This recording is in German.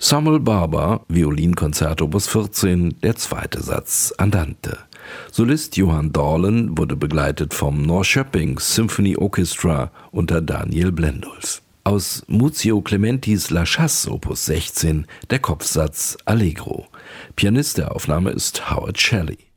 Samuel Barber, Violinkonzert Opus 14, der zweite Satz Andante. Solist Johann Dorlen wurde begleitet vom Norrköping Symphony Orchestra unter Daniel Blendulf. Aus Muzio Clementis La Chasse Opus 16 der Kopfsatz Allegro. Pianist der Aufnahme ist Howard Shelley.